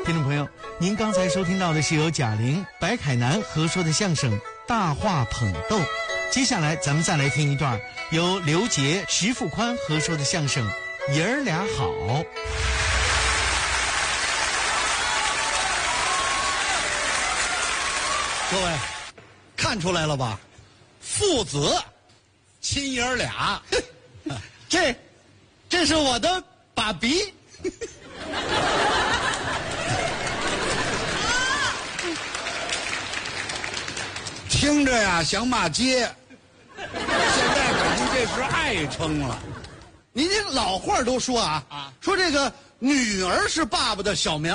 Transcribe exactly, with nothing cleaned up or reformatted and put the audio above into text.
听众朋友，您刚才收听到的是由贾玲、白凯南合说的相声《大话捧逗》。接下来咱们再来听一段由刘杰、徐富宽合说的相声《爷儿俩好》。 各位看出来了吧？父子亲爷儿俩， 这这是我的爸比。 听着呀像骂街，现在感觉这是爱称了。 您这老话都说啊， 啊说这个女儿是爸爸的小棉